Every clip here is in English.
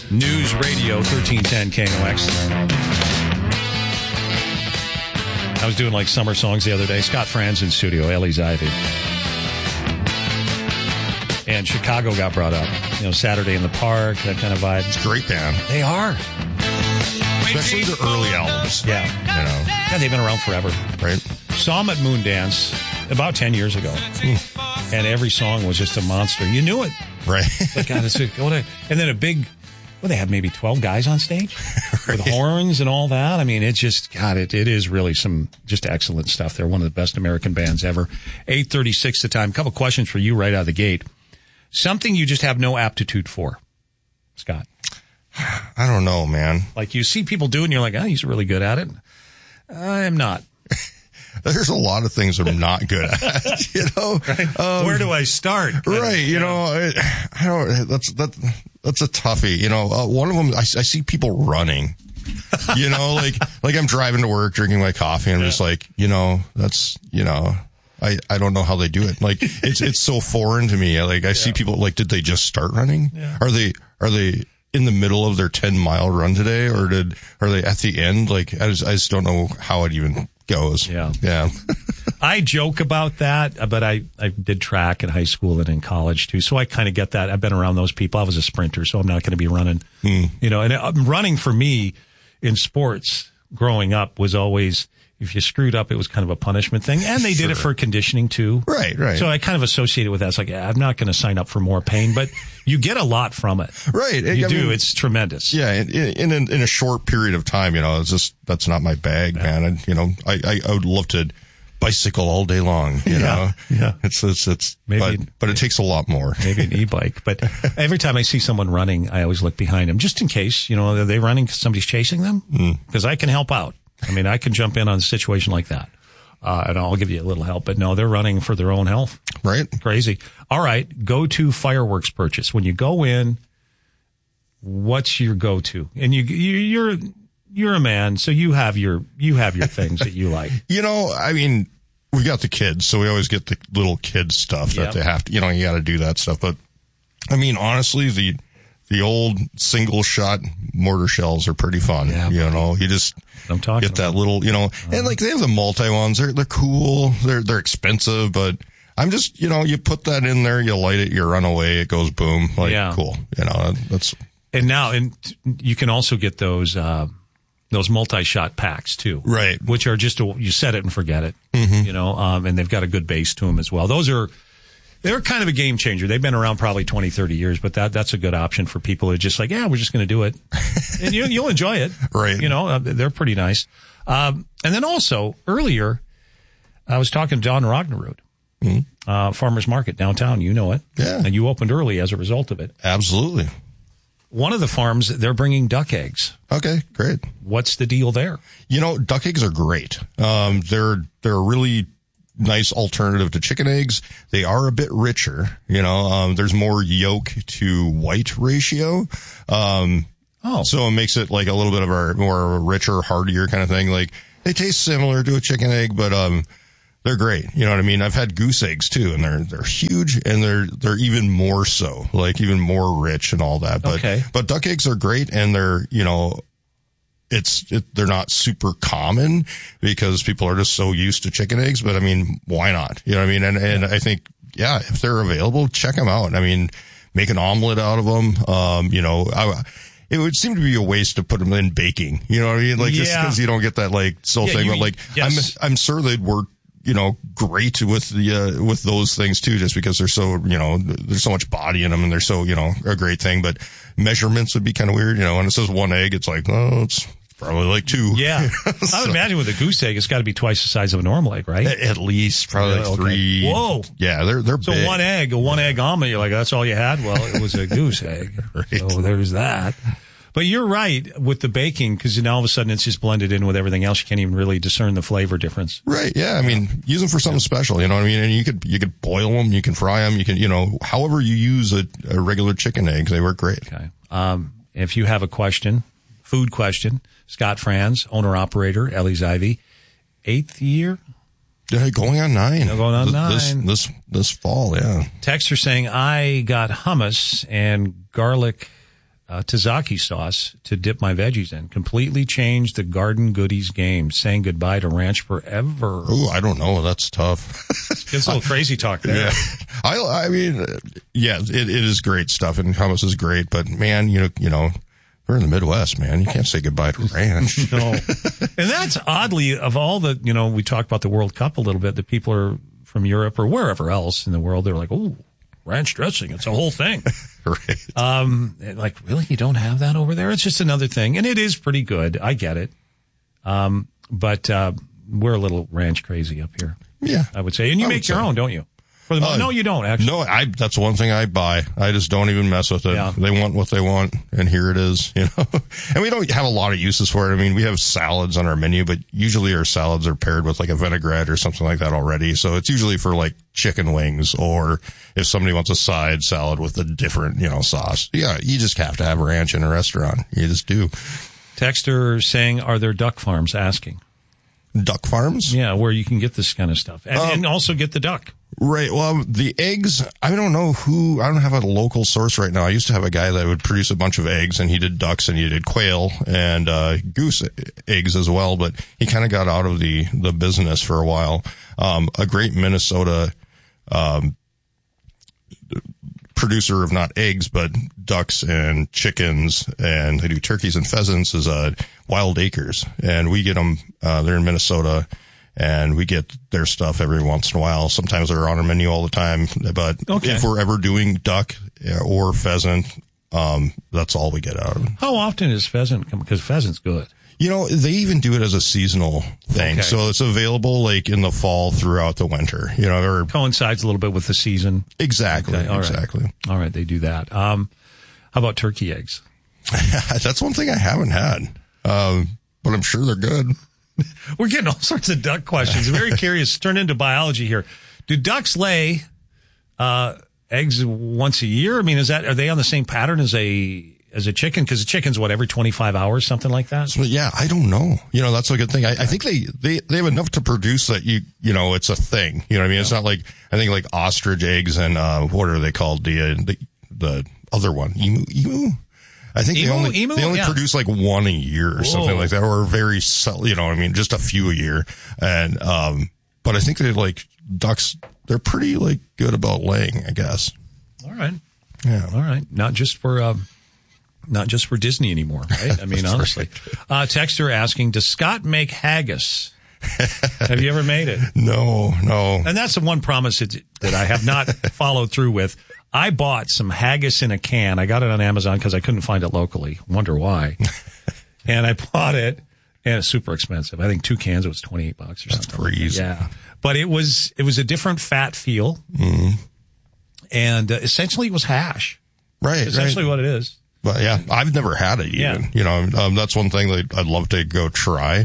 News Radio 1310 KNOX. I was doing like summer songs the other day. Scott Franz in studio, Ellie's Ivy. And Chicago got brought up. You know, Saturday in the Park, that kind of vibe. It's a great band. They are. Especially their early albums. Yeah. You know. Yeah, they've been around forever. Right. Saw them at Moondance about 10 years ago. And every song was just a monster. You knew it. Right. Like, God, and then a big, they had maybe 12 guys on stage with horns and all that. I mean, it just, God, it is really some just excellent stuff. They're one of the best American bands ever. 8:36 the time. A couple questions for you right out of the gate. Something you just have no aptitude for, Scott. I don't know, man. Like you see people do it and you're like, oh, he's really good at it. I am not. There's a lot of things I'm not good at, you know. Right? Where do I start? Right, you know, I don't. That's a toughie. You know, one of them I see people running. You know, like I'm driving to work, drinking my coffee, and I'm just like, you know, that's, you know, I don't know how they do it. Like it's so foreign to me. Like I see people like, did they just start running? Yeah. Are they in the middle of their 10-mile run today, or are they at the end? Like I just don't know how it even goes. Yeah. I joke about that, but I did track in high school and in college too, so I kind of get that. I've been around those people. I was a sprinter, so I'm not going to be running. You know, and running for me in sports growing up was always, if you screwed up, it was kind of a punishment thing, and they did it for conditioning too. Right. So I kind of associated with that. It's like, I'm not going to sign up for more pain, but you get a lot from it. Right. You do. It's tremendous. Yeah. In a short period of time, you know, it's just, that's not my bag, man. And, you know, I would love to bicycle all day long, you know. Yeah. It's maybe, but it takes a lot more. Maybe an e-bike. But every time I see someone running, I always look behind them just in case, you know, are they running because somebody's chasing them? Because I can help out. I mean, I can jump in on a situation like that, and I'll give you a little help. But no, they're running for their own health. Right. Crazy. All right. Go-to fireworks purchase. When you go in, what's your go-to? And you're a man, so you have your things that you like. You know, I mean, we got the kids, so we always get the little kid stuff that they have to, you know, you got to do that stuff. But I mean, honestly, the old single shot mortar shells are pretty fun. Yeah, you know, you just get that little, you know, and like they have the multi ones. They're cool. They're expensive, but I'm just, you know, you put that in there, you light it, you run away, it goes boom. Like, cool. You know, that's. And you can also get those multi-shot packs too. Right. Which are just, you set it and forget it. You know, and they've got a good base to them as well. They're kind of a game changer. They've been around probably 20, 30 years, but that's a good option for people who are just like, we're just going to do it. And you'll enjoy it. Right. You know, they're pretty nice. And then also, earlier, I was talking to John Rognerud, Farmers Market downtown. You know it. Yeah. And you opened early as a result of it. Absolutely. One of the farms, they're bringing duck eggs. Okay, great. What's the deal there? You know, duck eggs are great. They're really nice alternative to chicken eggs. They are a bit richer, you know, there's more yolk to white ratio. So it makes it like a little bit of a more richer, heartier kind of thing. Like they taste similar to a chicken egg, but, they're great. You know what I mean? I've had goose eggs too, and they're huge, and they're even more so, like even more rich and all that. But duck eggs are great, and they're, you know, they're not super common because people are just so used to chicken eggs, but I mean, why not? You know what I mean? And I think, if they're available, check them out. I mean, make an omelet out of them. You know, it would seem to be a waste to put them in baking. You know what I mean? Like just because you don't get that like thing, but like I'm sure they'd work, you know, great with with those things too, just because they're so, you know, there's so much body in them and they're so, you know, a great thing. But measurements would be kind of weird, you know, when it says one egg, it's like, it's probably like two. Yeah. I would imagine with a goose egg, it's got to be twice the size of a normal egg, right? At least probably like 3. Whoa. Yeah. They're so big. a one egg omelet, you're like, that's all you had? Well, it was a goose egg. Right. So there's that. But you're right with the baking, because now all of a sudden it's just blended in with everything else. You can't even really discern the flavor difference. Right. Yeah. I mean, use them for something special. You know what I mean? And you could boil them. You can fry them. You can, you know, however you use a regular chicken egg, they work great. Okay. If you have a question, food question, Scott Franz, owner operator, Ellie's Ivy, 8th year. Yeah, going on 9. Going on 9. This fall. Yeah. Texter saying, I got hummus and garlic Tzatziki sauce to dip my veggies in. Completely changed the Garden Goodies game. Saying goodbye to ranch forever. Oh, I don't know. That's tough. It's a little crazy talk there. Yeah. I mean, yeah, it is great stuff, and hummus is great. But man, you know, we're in the Midwest, man. You can't say goodbye to ranch. No, and that's oddly of all the. We talked about the World Cup a little bit. The people are from Europe or wherever else in the world. They're like, oh, ranch dressing. It's a whole thing. Right. Like, really? You don't have that over there? It's just another thing. And it is pretty good. I get it. But we're a little ranch crazy up here. Yeah. I would say. And you make your own, don't you? No, you don't, actually. No, that's one thing I buy. I just don't even mess with it. Yeah. They want what they want, and here it is, And we don't have a lot of uses for it. I mean, we have salads on our menu, but usually our salads are paired with like a vinaigrette or something like that already. So it's usually for like chicken wings, or if somebody wants a side salad with a different, sauce. Yeah, you just have to have ranch in a restaurant. You just do. Texter saying, are there duck farms? Asking. Duck farms? Yeah, where you can get this kind of stuff. And also get the duck. Right. Well, the eggs, I don't know I don't have a local source right now. I used to have a guy that would produce a bunch of eggs, and he did ducks and he did quail and goose eggs as well, but he kind of got out of the business for a while. A great Minnesota producer of not eggs, but ducks and chickens, and they do turkeys and pheasants, is Wild Acres. And we get them, they're in Minnesota. And we get their stuff every once in a while. Sometimes they're on our menu all the time. But if we're ever doing duck or pheasant, that's all we get out of it. How often is pheasant come? Because pheasant's good. They even do it as a seasonal thing. Okay. So it's available like in the fall throughout the winter, or coincides a little bit with the season. Exactly. Okay, exactly. All right. They do that. How about turkey eggs? That's one thing I haven't had. But I'm sure they're good. We're getting all sorts of duck questions. Very curious. Turn into biology here. Do ducks lay eggs once a year? I mean, are they on the same pattern as a chicken? Because a chicken's every 25 hours, something like that. So, yeah, I don't know. That's a good thing. I think they have enough to produce that it's a thing. You know what I mean? Yeah. It's not like, I think like ostrich eggs and what are they called? The other one, emu. I think they only produce like one a year or something like that, or very, just a few a year. And, but I think ducks, they're pretty good about laying, I guess. All right. Yeah. All right. Not just for Disney anymore, right? I mean, honestly. Right. Texter asking, does Scott make haggis? Have you ever made it? No. And that's the one promise that I have not followed through with. I bought some haggis in a can. I got it on Amazon because I couldn't find it locally. Wonder why. And I bought it, and it's super expensive. I think 2 cans, it was $28 or something. That's crazy. Yeah. But it was a different fat feel. Mm-hmm. And essentially it was hash. Right. Essentially what it is. But yeah, I've never had it even. Yeah. That's one thing that I'd love to go try.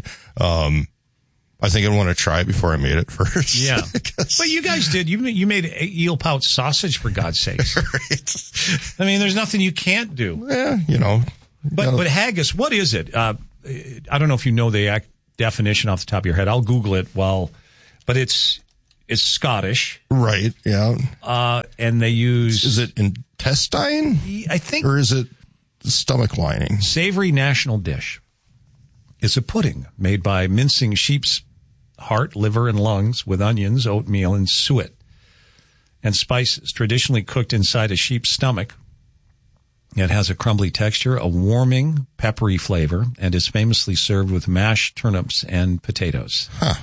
I think I'd want to try it before I made it first. Yeah. But you guys did. You made eel pouch sausage, for God's sakes. Right. I mean, there's nothing you can't do. Yeah, But haggis, what is it? I don't know if you know the definition off the top of your head. I'll Google it but it's Scottish. Right, yeah. And they use... Is it intestine? I think... Or is it stomach lining? Savory national dish. It's a pudding made by mincing sheep's heart, liver, and lungs with onions, oatmeal, and suet, and spices, traditionally cooked inside a sheep's stomach. It has a crumbly texture, a warming, peppery flavor, and is famously served with mashed turnips and potatoes. Huh.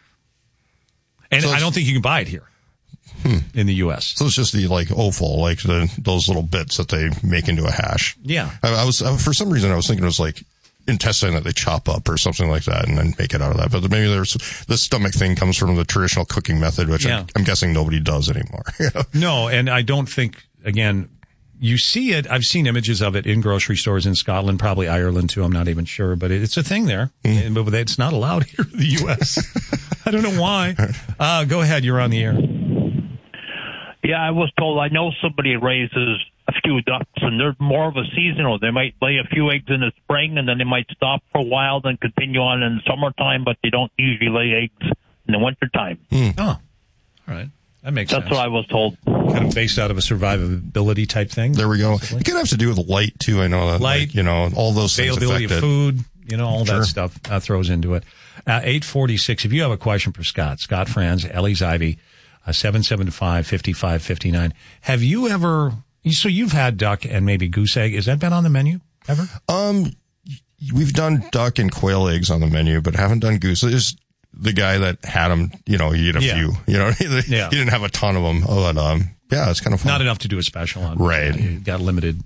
And I don't think you can buy it here in the U.S. So it's just the offal, those little bits that they make into a hash. Yeah. I was for some reason I was thinking it was intestine that they chop up or something like that and then make it out of that. But maybe the stomach thing comes from the traditional cooking method, which I'm guessing nobody does anymore. No, and I don't think, again, you see it. I've seen images of it in grocery stores in Scotland, probably Ireland too. I'm not even sure, but it's a thing there. But it's not allowed here in the U.S. I don't know why. Go ahead. You're on the air. Yeah, I was told I know somebody raises a few ducks, and they're more of a seasonal. They might lay a few eggs in the spring, and then they might stop for a while, then continue on in the summertime, but they don't usually lay eggs in the wintertime. Oh, all right. That makes That's sense. what I was told. Kind of based out of a survivability type thing. There we go. Possibly. It could have to do with light too. I know that, Light, all those things availability affect of it. food, all Sure. that stuff throws into it. 846, if you have a question for Scott Franz, Ellie's Ivy, 775-5559. Have you ever, so you've had duck and maybe goose egg. Has that been on the menu ever? We've done duck and quail eggs on the menu, but haven't done goose. There's the guy that had them, he had a few, he didn't have a ton of them. But, yeah, it's kind of fun. Not enough to do a special on. Right. You got limited,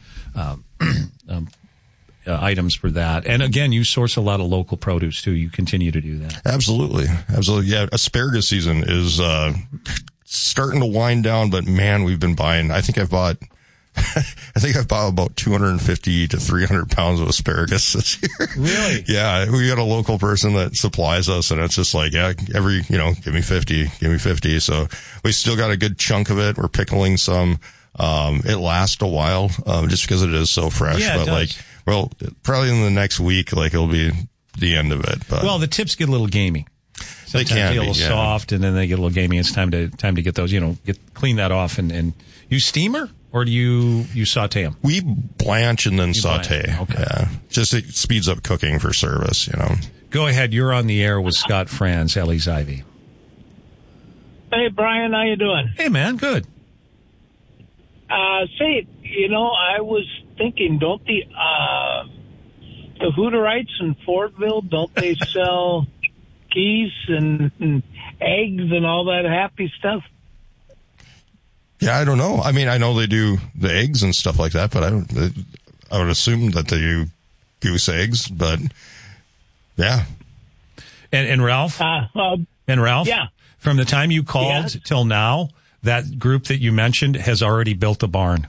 items for that. And again, you source a lot of local produce too. You continue to do that. Absolutely. Yeah. Asparagus season is, starting to wind down, but man, we've been buying, I think I've bought about 250 to 300 pounds of asparagus this year. Really? Yeah. We got a local person that supplies us, and it's just like, yeah, give me 50. So we still got a good chunk of it. We're pickling some. It lasts a while, just because it is so fresh. Yeah, it but does. probably in the next week, it'll be the end of it. But Well, the tips get a little gamey. they Sometimes can get be, a little yeah. soft, and then they get a little gamey. It's time to get those, clean that off and you steamer, or do you saute them? We blanch and then saute. blanch. Okay. Yeah. Just it speeds up cooking for service, Go ahead. You're on the air with Scott Franz, Ellie's Ivy. Hey, Brian, how you doing? Hey, man. Good. Say, I was thinking, don't the Hooterites in Fortville, don't they sell geese and eggs and all that happy stuff? Yeah, I don't know. I mean, I know they do the eggs and stuff like that, but I would assume that they do goose eggs, but yeah. And Ralph? Yeah. From the time you called Yes. till now, that group that you mentioned has already built a barn.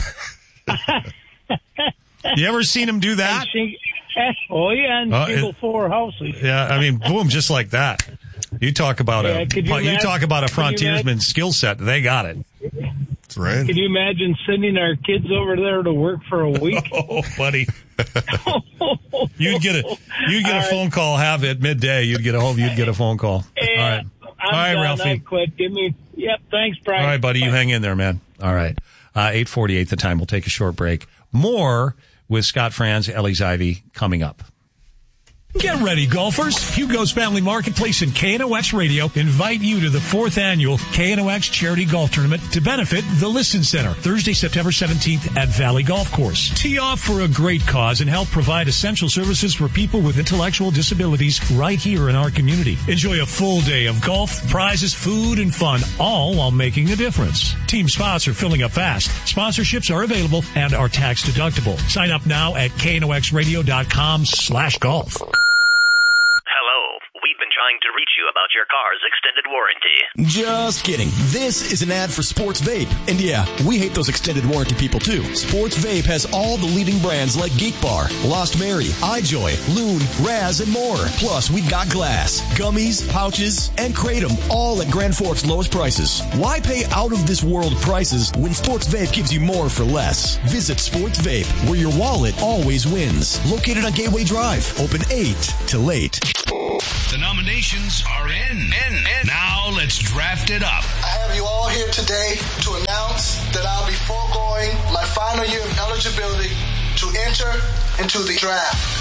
You ever seen them do that? And single four houses. Yeah, I mean, boom, just like that. You talk about talk about a frontiersman skill set. They got it. That's right. Can you imagine sending our kids over there to work for a week? Oh, buddy. You'd get a phone call at midday. You'd get a phone call. Yeah, All right, done. Ralphie. I quit. Yep, thanks, Brian. All right, buddy, you hang in there, man. All right. 8:48 the time. We'll take a short break. More with Scott Franz, Ellie's Ivy coming up. Get ready, golfers. Hugo's Family Marketplace and KNOX Radio invite you to the 4th annual KNOX Charity Golf Tournament to benefit the Listen Center, Thursday, September 17th at Valley Golf Course. Tee off for a great cause and help provide essential services for people with intellectual disabilities right here in our community. Enjoy a full day of golf, prizes, food, and fun, all while making a difference. Team spots are filling up fast. Sponsorships are available and are tax deductible. Sign up now at knoxradio.com/golf. Hello. We've been trying to reach you about your car's extended warranty. Just kidding. This is an ad for Sports Vape. And yeah, we hate those extended warranty people too. Sports Vape has all the leading brands like Geek Bar, Lost Mary, iJoy, Loon, Raz, and more. Plus, we've got glass, gummies, pouches, and Kratom, all at Grand Forks' lowest prices. Why pay out-of-this-world prices when Sports Vape gives you more for less? Visit Sports Vape, where your wallet always wins. Located on Gateway Drive. Open 8 till 8. The nominations are in. Now let's draft it up. I have you all here today to announce that I'll be foregoing my final year of eligibility to enter into the draft.